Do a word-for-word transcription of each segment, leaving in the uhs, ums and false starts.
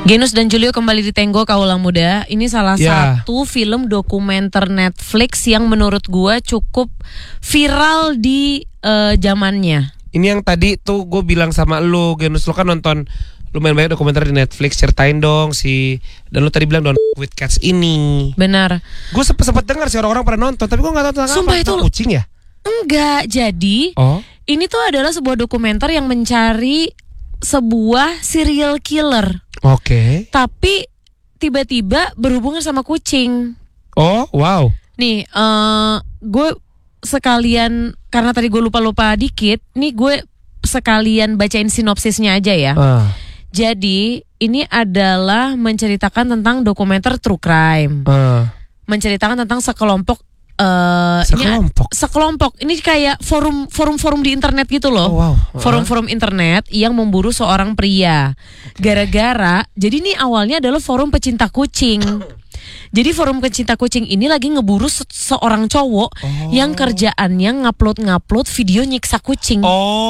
Genus dan Julio kembali di Tenggo Kaulah Muda. Ini salah Ya. satu film dokumenter Netflix yang menurut gua cukup viral di uh, zamannya. Ini yang tadi tuh gue bilang sama lu, Genus, lu kan nonton lumayan banyak dokumenter di Netflix, ceritain dong si, dan lu tadi bilang Don't F with Cats ini. Benar. Gue sempet sempet dengar sih orang-orang pernah nonton, tapi gue nggak tahu tentang Sumpah apa. itu- Tentang kucing ya? Enggak, jadi Oh, ini tuh adalah sebuah dokumenter yang mencari sebuah serial killer, oke. tapi tiba-tiba berhubungan sama kucing. Oh, wow. Nih, eh gue sekalian karena tadi gue lupa-lupa dikit, nih gue sekalian bacain sinopsisnya aja ya. Ah, Jadi ini adalah menceritakan tentang dokumenter true crime, ah. menceritakan tentang sekelompok eh ini Sekelompok. sekelompok ini kayak forum forum-forum di internet gitu loh. Oh, wow. Forum-forum internet yang memburu seorang pria. Gara-gara, jadi ini awalnya adalah forum pecinta kucing. Jadi forum pecinta kucing ini lagi ngeburu se- seorang cowok yang kerjaannya ngupload-ngupload video nyiksa kucing.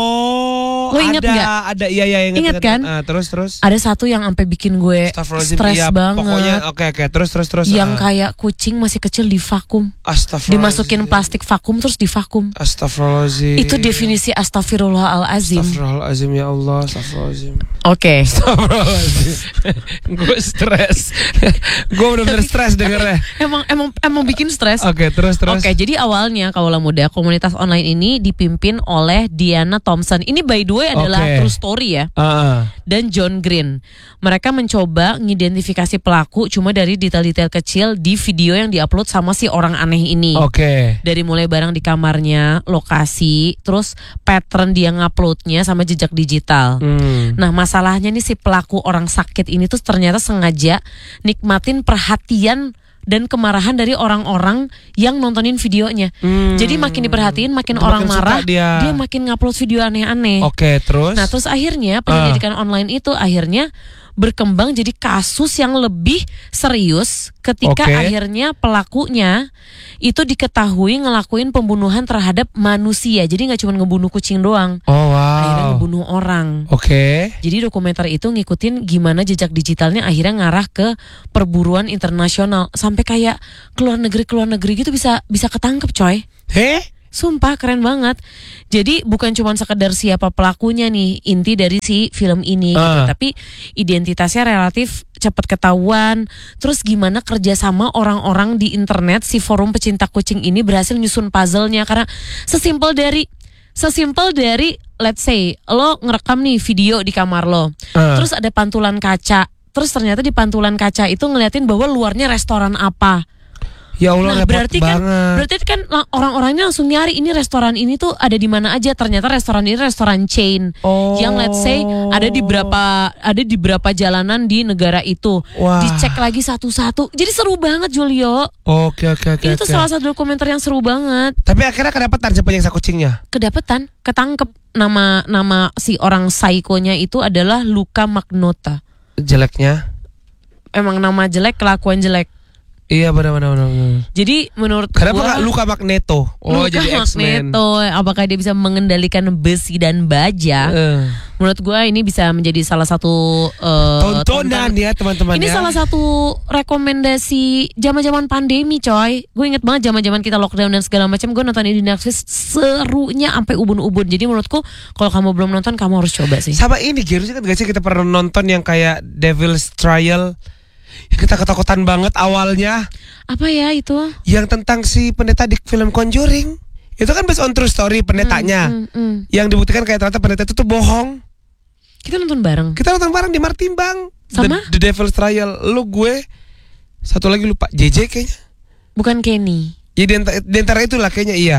Oh, Lo inget ada, nggak? ada, iya, iya, inget, Inget inget. kan? Ah, terus, terus. Ada satu yang sampai bikin gue Astagfirullahaladzim, stres iya, banget. Pokoknya, oke, oke, terus, terus, terus. Yang ah. kayak kucing masih kecil di vakum, Astagfirullahaladzim. dimasukin plastik vakum terus di vakum. Astagfirullahaladzim. Itu definisi astagfirullahalazim. Astagfirullahaladzim, ya Allah, astagfirullahaladzim. Oke. Astagfirullahaladzim. Gue stres. Gue bener-bener stres dengernya. Emang emang emang bikin stres. Oke, terus, terus. Oke, jadi awalnya Kaulah Muda komunitas online ini dipimpin oleh Diana Thompson. Ini by the way adalah Oke. true story ya. Ah, Dan John Green. Mereka mencoba ngidentifikasi pelaku cuma dari detail-detail kecil di video yang diupload sama si orang aneh ini. Oke. Dari mulai barang di kamarnya, lokasi, terus pattern dia nguploadnya sama jejak digital. Hmm. Nah, masalahnya nih si pelaku orang sakit ini tuh ternyata sengaja nikmatin perhatian dan kemarahan dari orang-orang yang nontonin videonya. Hmm. Jadi makin diperhatiin, makin Makin orang suka marah, dia. dia makin ngupload video aneh-aneh. Oke, terus. Nah, terus akhirnya penyelidikan online itu akhirnya berkembang jadi kasus yang lebih serius ketika Oke. akhirnya pelakunya itu diketahui ngelakuin pembunuhan terhadap manusia. Jadi nggak cuma ngebunuh kucing doang, Oh, akhirnya wow. ngebunuh orang. Oke. Jadi dokumenter itu ngikutin gimana jejak digitalnya akhirnya ngarah ke perburuan internasional sampai kayak keluar negeri keluar negeri gitu bisa bisa ketangkep coy. Heh? Sumpah keren banget. Jadi bukan cuma sekedar siapa pelakunya nih inti dari si film ini, gitu. Ah. Tapi identitasnya relatif cepat ketahuan. Terus gimana kerjasama orang-orang di internet si forum pecinta kucing ini berhasil nyusun puzzle-nya karena sesimpel dari sesimpel dari let's say lo ngerekam nih video di kamar lo, Ah. terus ada pantulan kaca. Terus ternyata di pantulan kaca itu ngeliatin bahwa luarnya restoran apa. Ya Allah, Nah, repot berarti kan banget. berarti kan la- orang-orangnya langsung nyari ini restoran ini tuh ada di mana aja. Ternyata restoran ini restoran chain Oh. yang let's say ada di berapa ada di berapa jalanan di negara itu. Wah. Dicek lagi satu-satu. Jadi seru banget Julio. Oke, oke, oke. Ini tuh oke. salah satu dokumenter yang seru banget. Tapi akhirnya kedapetan si penyiksa kucingnya. Kedapetan, ketangkep. Nama nama si orang psikonya itu adalah Luca Magnotta. Jeleknya. Emang nama jelek, kelakuan jelek. Iya, benar-benar. Jadi menurut Kenapa gua, nggak Luka Magneto? Oh, Luka jadi X-Men. Magneto, apakah dia bisa mengendalikan besi dan baja? Eh. Menurut gue ini bisa menjadi salah satu uh, Tontonan tonton- ya, teman-teman Ini ya. salah satu rekomendasi zaman-zaman pandemi, coy. Gue inget banget zaman-zaman kita lockdown dan segala macam. Gue nonton ini di Netflix, serunya sampai ubun-ubun. Jadi menurutku kalau kamu belum nonton, kamu harus coba sih. Sama ini, Gerus, kan gak sih kita pernah nonton yang kayak Devil's Trial? Yang kita ketakutan banget awalnya. Apa ya itu? Yang tentang si pendeta di film Conjuring. Itu kan based on true story pendetanya. Hmm, hmm. Yang dibuktikan kayak ternyata pendeta itu tuh bohong. Kita nonton bareng. Kita nonton bareng di Martimbang. Sama? The, The Devil's Trial. Lu, gue, satu lagi lupa, J J kayaknya. Bukan Kenny. Ya di antara, di antara itulah kayaknya iya.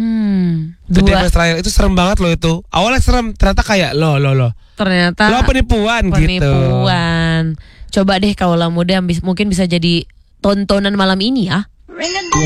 Hmm. The Dua. Devil's Trial itu serem banget loh itu. Awalnya serem, ternyata kayak lo lo lo. Ternyata Lo penipuan, gitu. penipuan. Coba deh Kaulah Muda bis- mungkin bisa jadi tontonan malam ini ya.